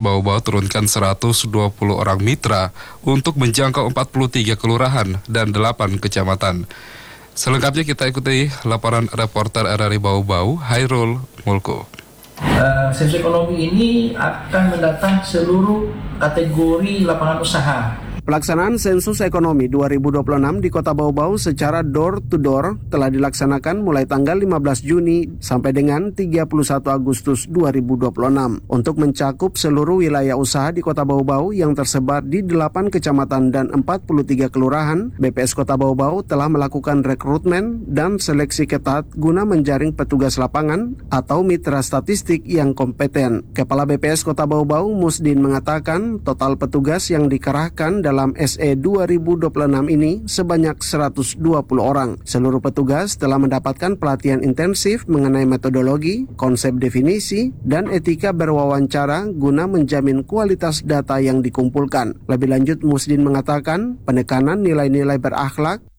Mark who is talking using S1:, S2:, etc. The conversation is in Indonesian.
S1: Bau-Bau turunkan 120 orang mitra untuk menjangkau 43 kelurahan dan 8 kecamatan. Selengkapnya kita ikuti laporan reporter RRI Bau-Bau, Hairul Mulku.
S2: Sensus ekonomi ini akan mendata seluruh kategori lapangan usaha.
S3: Pelaksanaan sensus ekonomi 2026 di Kota Bau-Bau secara door-to-door telah dilaksanakan mulai tanggal 15 Juni sampai dengan 31 Agustus 2026 untuk mencakup seluruh wilayah usaha di Kota Bau-Bau yang tersebar di 8 kecamatan dan 43 kelurahan. BPS Kota Bau-Bau telah melakukan rekrutmen dan seleksi ketat guna menjaring petugas lapangan atau mitra statistik yang kompeten. Kepala BPS Kota Bau-Bau Musdin mengatakan total petugas yang dikerahkan dalam SE 2026 ini sebanyak 120 orang. Seluruh petugas telah mendapatkan pelatihan intensif mengenai metodologi, konsep definisi, dan etika berwawancara guna menjamin kualitas data yang dikumpulkan. Lebih lanjut, Musdin mengatakan penekanan nilai-nilai berakhlak,